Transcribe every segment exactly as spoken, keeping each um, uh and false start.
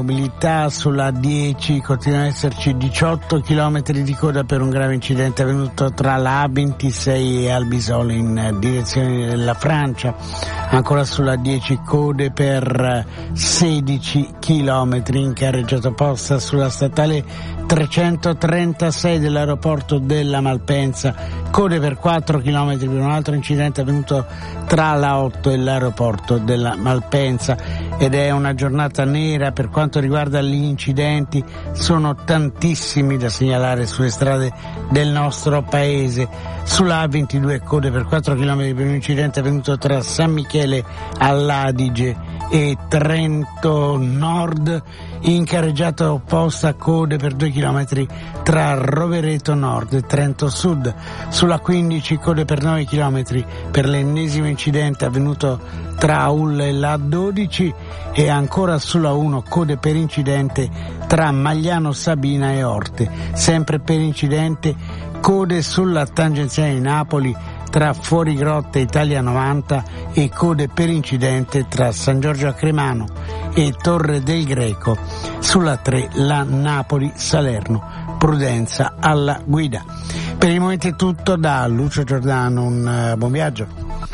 Mobilità sulla dieci, continuano ad esserci diciotto chilometri di coda per un grave incidente avvenuto tra la A ventisei e Albisole in direzione della Francia. Ancora sulla dieci code per sedici chilometri in carreggiata opposta sulla statale trecentotrentasei dell'aeroporto della Malpensa, code per quattro chilometri per un altro incidente avvenuto tra la otto e l'aeroporto della Malpensa. Ed è una giornata nera per quanto riguarda gli incidenti, sono tantissimi da segnalare sulle strade del nostro paese. Sulla A ventidue code per quattro chilometri per un incidente avvenuto tra San Michele all'Adige e Trento Nord, in carreggiata opposta code per due chilometri tra Rovereto Nord e Trento Sud. Sulla quindici code per nove chilometri per l'ennesimo incidente avvenuto tra Aulla e la dodici, e ancora sulla uno code per incidente tra Magliano Sabina e Orte. Sempre per incidente code sulla tangenziale di Napoli tra Fuorigrotta e Italia novanta e code per incidente tra San Giorgio a Cremano e Torre del Greco. Sulla tre la Napoli-Salerno. Prudenza alla guida. Per il momento è tutto da Lucio Giordano, un uh, buon viaggio.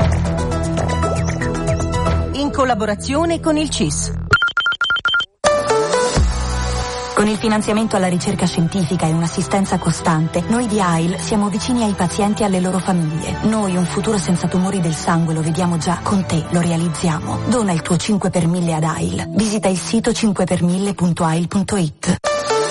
In collaborazione con il C I S. Con il finanziamento alla ricerca scientifica e un'assistenza costante, noi di A I L siamo vicini ai pazienti e alle loro famiglie. Noi un futuro senza tumori del sangue lo vediamo già, con te lo realizziamo. Dona il tuo cinque per mille ad A I L. Visita il sito cinque per mille punto a i l punto i t.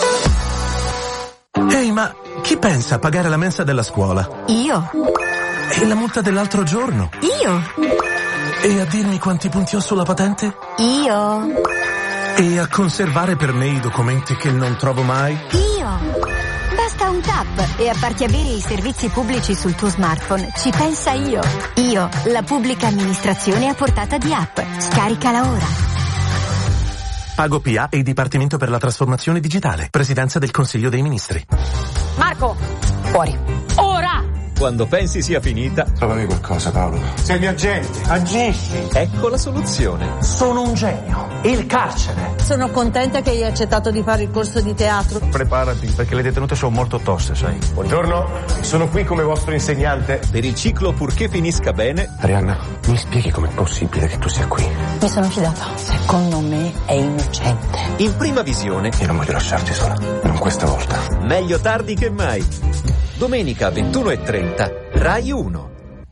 Ehi, ma chi pensa a pagare la mensa della scuola? Io. E la multa dell'altro giorno? Io. E a dirmi quanti punti ho sulla patente? Io. E a conservare per me i documenti che non trovo mai? Io. Basta un tap e a farti avere i servizi pubblici sul tuo smartphone. Ci pensa Io. Io, la pubblica amministrazione a portata di app. Scaricala ora. Pago P A e il Dipartimento per la Trasformazione Digitale. Presidenza del Consiglio dei Ministri. Marco, fuori. Ora! Quando pensi sia finita, trovami qualcosa, Paolo. Sei mio agente, agisci. Ecco la soluzione. Sono un genio. Il carcere. Sono contenta che hai accettato di fare il corso di teatro. Preparati, perché le detenute sono molto toste, sai. Buongiorno, sono qui come vostro insegnante. Per il ciclo Purché finisca bene. Arianna, mi spieghi com'è possibile che tu sia qui? Mi sono fidata. Secondo me è innocente. In prima visione. Io non voglio lasciarti sola, non questa volta. Meglio tardi che mai. Domenica ventuno e trenta, Rai uno.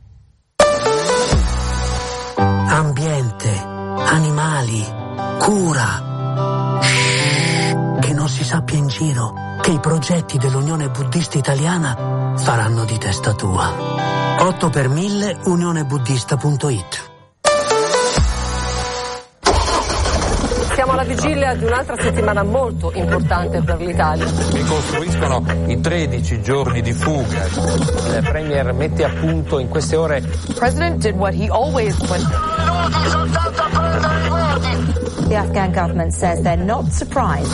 Ambiente, animali, cura. Shhh, che non si sappia in giro che i progetti dell'Unione Buddista Italiana faranno di testa tua. otto per mille unione buddista punto i t. Siamo alla vigilia di un'altra settimana molto importante per l'Italia. Ricostruiscono i tredici giorni di fuga. Il Premier mette a punto in queste ore. The President did what he always would. The Afghan government says they're not surprised.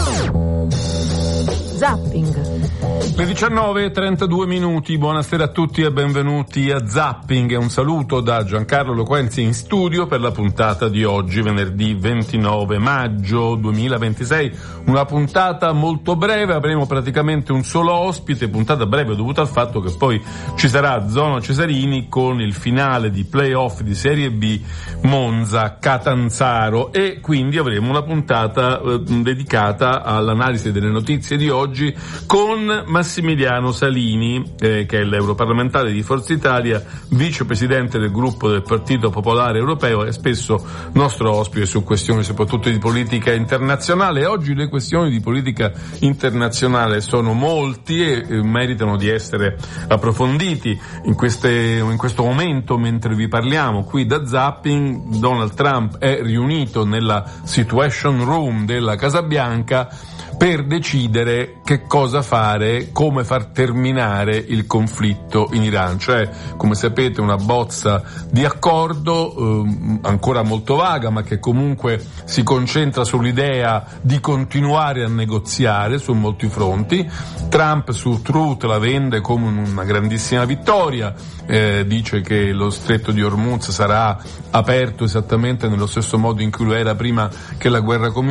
Zapping. Le diciannove e trentadue minuti, buonasera a tutti e benvenuti a Zapping. Un saluto da Giancarlo Loquenzi in studio per la puntata di oggi, venerdì ventinove maggio duemilaventisei. Una puntata molto breve, avremo praticamente un solo ospite, puntata breve dovuta al fatto che poi ci sarà Zona Cesarini con il finale di playoff di Serie B Monza-Catanzaro, e quindi avremo una puntata eh, dedicata all'analisi delle notizie di oggi con Massimiliano Salini, eh, che è l'europarlamentare di Forza Italia, vicepresidente del gruppo del Partito Popolare Europeo e spesso nostro ospite su questioni soprattutto di politica internazionale. Oggi le questioni di politica internazionale sono molti e eh, meritano di essere approfonditi. In, queste, in questo momento, mentre vi parliamo qui da Zapping, Donald Trump è riunito nella Situation Room della Casa Bianca per decidere che cosa fare, come far terminare il conflitto in Iran. Cioè, come sapete, una bozza di accordo eh, ancora molto vaga, ma che comunque si concentra sull'idea di continuare a negoziare su molti fronti. Trump su Truth la vende come una grandissima vittoria, eh, dice che lo stretto di Hormuz sarà aperto esattamente nello stesso modo in cui lo era prima che la guerra cominciasse.